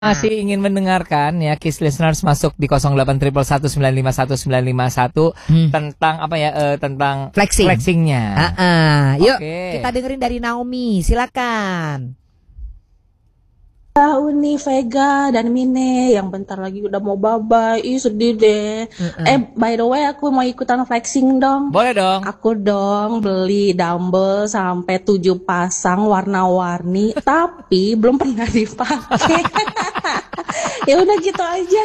Masih ingin mendengarkan ya Kiss listeners, masuk di 0811195191 tentang apa ya, tentang flexingnya. Yuk kita dengerin dari Naomi, silakan. Uni, Vega, dan Mine yang bentar lagi udah mau bye-bye. Ih sedih deh. By the way aku mau ikutan flexing dong. Boleh dong. Aku dong beli dumbbell sampai 7 pasang warna-warni tapi belum pernah dipakai. Ya udah gitu aja.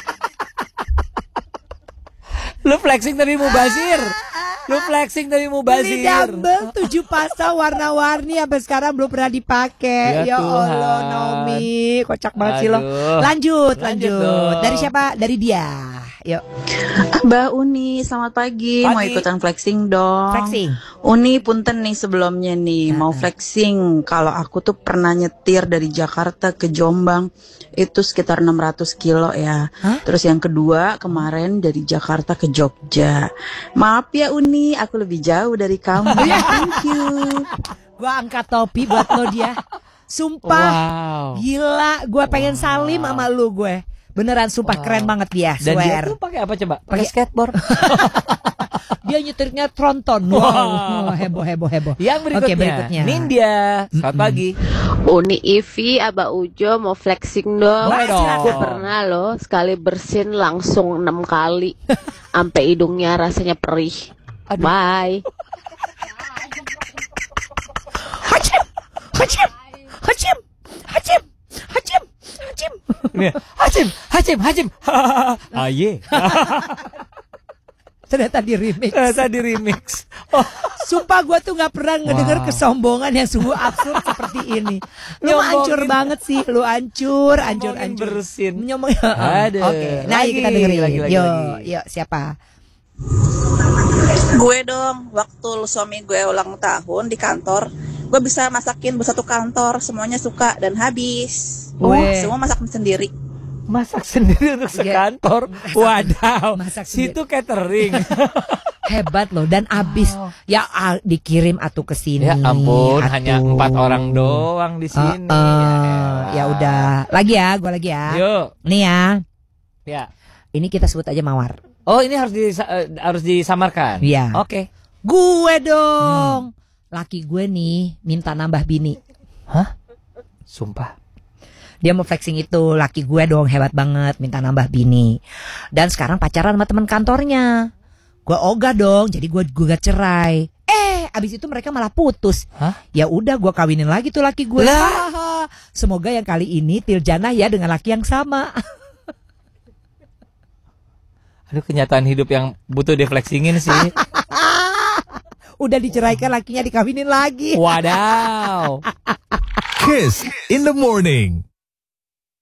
Lu flexing dari Mubazir. Beli dumbbell 7 pasang warna-warni sampai sekarang belum pernah dipakai. Ya Allah, Naomi, kocak banget sih lo. Lanjut. Dari siapa? Dari dia. Yuk. Mbak Uni, selamat pagi. Mau ikutan flexing dong. Flexing. Uni, punten nih sebelumnya nih, mau flexing. Kalau aku tuh pernah nyetir dari Jakarta ke Jombang, itu sekitar 600 kilo ya. Terus yang kedua kemarin dari Jakarta ke Jogja. Maaf ya Uni, aku lebih jauh dari kamu. Thank you. Gua angkat topi buat lo dia. Sumpah, gila. Gua pengen salim sama lu gue. Beneran sumpah keren banget dia. Dan dia Swear. tuh pakai apa coba? Pakai skateboard. Dia nyetirnya tronton. Wow, heboh. Yang berikutnya. Nindya, selamat pagi. Uni Ivi, Aba Ujo mau flexing dong. Aku pernah loh sekali bersin langsung 6 kali. Sampai hidungnya rasanya perih. Bye. Hacim. Aye. Ternyata di remix. Sumpah gue tuh gak pernah ngedenger kesombongan yang sungguh absurd seperti ini. Lu hancur banget sih. Lu hancur. Bersin. Oke. Nah kita dengerin lagi. Yuk siapa? Gue dong, waktu suami gue ulang tahun di kantor, gue bisa masakin buat satu kantor, semuanya suka dan habis. Semua masak sendiri. Masak sendiri untuk sekantor. Wadaw. Situ catering. Hebat loh, dan abis ya dikirim atuh ke sini. Ya ampun, hanya 4 orang doang di sini. Ya udah, lagi ya, gue lagi ya. Yuk. Nih ya. Ya. Ini kita sebut aja Mawar. Oh, ini harus disamarkan. Iya. Oke. Gue dong. Laki gue nih minta nambah bini. Hah? Sumpah. Dia mau flexing itu, laki gue dong hebat banget minta nambah bini. Dan sekarang pacaran sama teman kantornya. Gue ogah dong, jadi gue gugat cerai. Abis itu mereka malah putus. Ya udah gue kawinin lagi tuh laki gue. Semoga yang kali ini Tiljana ya dengan laki yang sama. Aduh, kenyataan hidup yang butuh deflexingin sih. Udah diceraikan, lakinya dikawinin lagi. Wadaw. Kiss in the morning.